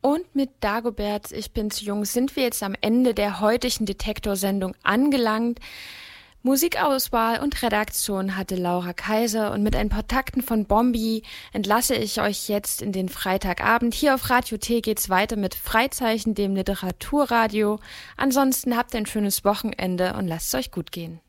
Und mit Dagoberts Ich bin zu jung sind wir jetzt am Ende der heutigen Detektor-Sendung angelangt. Musikauswahl und Redaktion hatte Laura Kaiser und mit ein paar Takten von Bombi entlasse ich euch jetzt in den Freitagabend. Hier auf Radio T geht's weiter mit Freizeichen, dem Literaturradio. Ansonsten habt ein schönes Wochenende und lasst es euch gut gehen.